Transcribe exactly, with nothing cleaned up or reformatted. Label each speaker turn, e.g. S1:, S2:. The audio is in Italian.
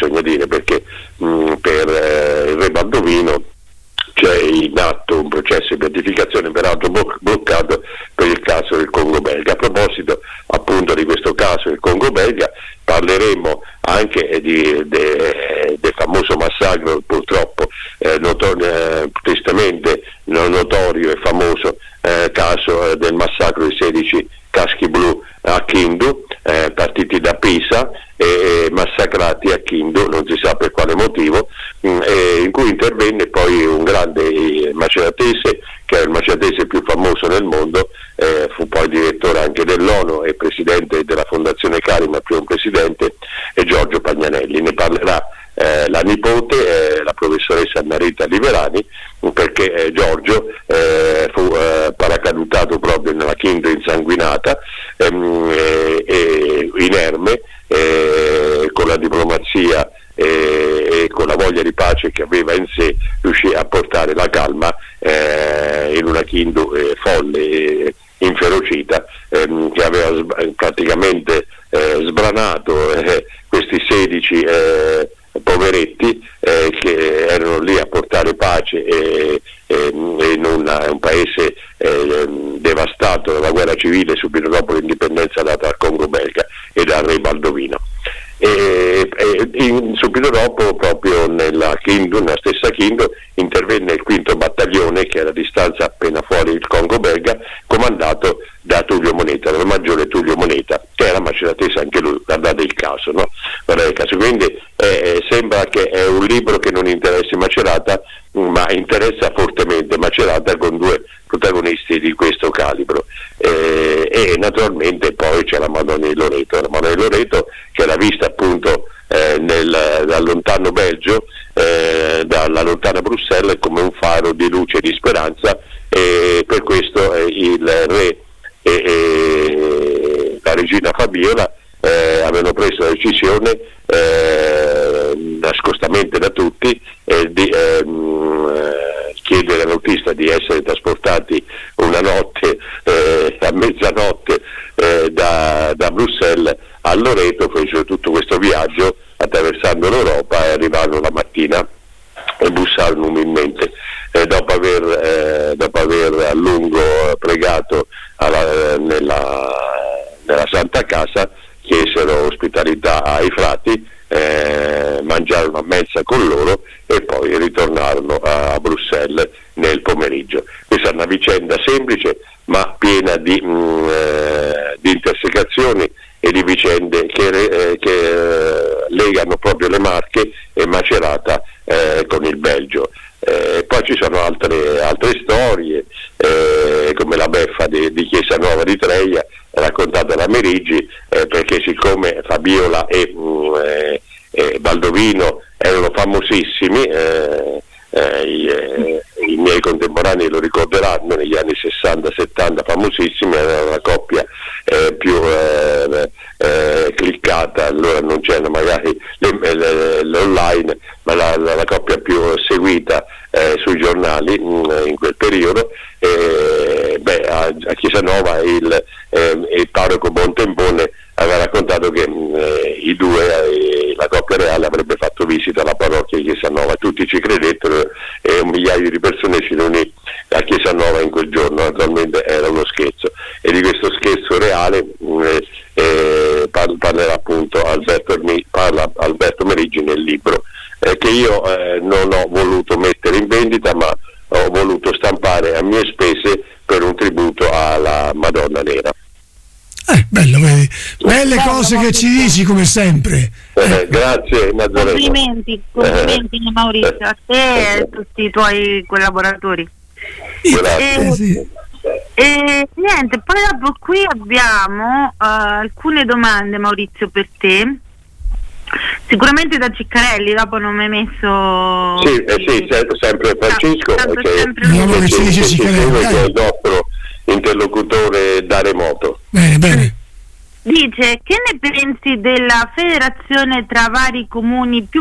S1: bisogna dire, perché mh, per eh, il re Baldovino c'è in atto un processo di beatificazione, peraltro bloccato per il caso del Congo belga. A proposito appunto di questo caso del Congo belga, parleremo anche di, de, del famoso massacro, purtroppo eh, notor- eh, tristemente non notorio e famoso eh, caso eh, del massacro di sedici caschi blu a Kindu, eh, partiti da Pisa e massacrati a Kindu, non si sa per quale motivo, mh, e in cui intervenne poi un grande maceratese, che è il maceratese più famoso nel mondo, eh, fu poi direttore anche dell'ONU e presidente della Fondazione Carima, il primo presidente, e Giorgio Pagnanelli. Ne parlerà eh, la nipote, eh, la professoressa Annarita Liverani, perché eh, Giorgio eh, fu eh, paracadutato proprio nella Kindu insanguinata, ehm, e, e inerme, eh, con la diplomazia e, e con la voglia di pace che aveva in sé, riuscì a portare la calma eh, in una Kindu eh, folle e inferocita, ehm, che aveva sb- praticamente eh, sbranato eh, questi sedici eh, poveretti eh, che erano lì a portare pace e, e, in una, un paese eh, devastato dalla guerra civile subito dopo l'indipendenza data al Congo belga e dal re Baldovino. E, e in, subito dopo, proprio nella Kindu, nella stessa Kindu, intervenne il quinto battaglione, che era a distanza appena fuori il Congo belga, comandato da Tullio Moneta, dal maggiore Tullio Moneta, che era maceratese anche lui, guardate il caso, no? Guardate il caso. Quindi eh, sembra che è un libro che non interessi Macerata, ma interessa fortemente Macerata, con due protagonisti di questo calibro, eh, e naturalmente poi c'è la Madonna di Loreto, la Madonna di Loreto che era vista appunto eh, nel, dal lontano Belgio, eh, dalla lontana Bruxelles, come un faro di luce e di speranza, e per questo eh, il re e, e la regina Fabiola eh, avevano preso la decisione, eh, nascostamente da tutti, eh, di ehm, chiedere all'autista di essere trasportati una notte, eh, a mezzanotte, eh, da, da Bruxelles a Loreto. Fecero tutto questo viaggio attraversando l'Europa e arrivarono la mattina e bussarono umilmente. Eh, dopo, aver, eh, dopo aver a lungo pregato alla, nella, nella Santa Casa, chiesero ospitalità ai frati, eh, mangiarono a mensa con loro e poi ritornarono a, a Bruxelles nel pomeriggio. Questa è una vicenda semplice ma piena di, mh, eh, di intersecazioni e di vicende che, eh, che eh, legano proprio le Marche e Macerata eh, con il Belgio. Eh, poi ci sono altre, altre storie, eh, come la beffa di, di Chiesa Nuova di Treia, raccontata da Merigi, eh, perché siccome Fabiola e, mh, eh, e Baldovino erano famosissimi, eh, eh, i, eh, i miei contemporanei lo ricorderanno, negli anni sessanta settanta famosissimi, era una coppia eh, più eh, eh, cliccata, allora non c'erano magari le, le, l'online, ma la, la, la coppia più seguita eh, sui giornali mh, in quel periodo. Eh, beh, a, a Chiesanova il, eh, il parroco Bontempone aveva raccontato che eh, i due, eh, la coppia reale avrebbe fatto visita alla parrocchia di Chiesanova, tutti ci credettero e un migliaio di persone si riunì a Chiesanova in quel giorno. Naturalmente era uno scherzo, e di questo scherzo reale eh, eh, par- parlerà appunto Alberto, Ermi- parla Alberto Merigi nel libro, eh, che io eh, non ho voluto mettere in vendita, ma ho voluto stampare a mie spese per un tributo alla Madonna Nera.
S2: Eh, bello, vedi. Belle bello, cose che ci dici come sempre.
S1: Eh, eh. Grazie Nazareno.
S3: Complimenti, complimenti eh. Maurizio, a te e a tutti i tuoi collaboratori.
S1: Grazie.
S3: E, sì. e niente, poi dopo qui abbiamo uh, alcune domande, Maurizio, per te. Sicuramente da Ciccarelli, dopo non mi hai messo.
S1: Sì, eh, sì, sempre Francesco,
S3: no,
S1: che,
S3: sempre
S1: che,
S2: che,
S1: che,
S2: dice Ciccarelli,
S1: che è il nostro interlocutore da remoto.
S2: Bene, bene.
S3: Dice: che ne pensi della federazione tra vari comuni più